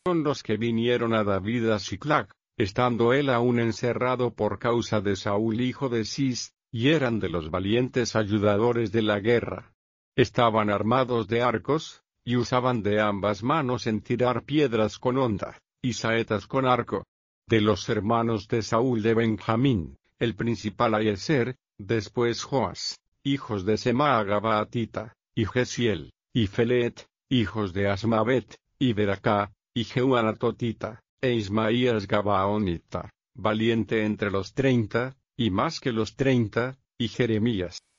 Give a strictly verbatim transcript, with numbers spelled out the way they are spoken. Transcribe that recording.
Son los que vinieron a David a Siclag, estando él aún encerrado por causa de Saúl hijo de Cis, y eran de los valientes ayudadores de la guerra. Estaban armados de arcos, y usaban de ambas manos en tirar piedras con honda, y saetas con arco. De los hermanos de Saúl de Benjamín, el principal Aiezer, después Joas, hijos de Semaa Gabaatita, y Gesiel, y Felet, hijos de Asmavet, y Beracá, y Jehú Anatotita, e Ismaías Gabaonita, valiente entre los treinta, y más que los treinta, y Jeremías,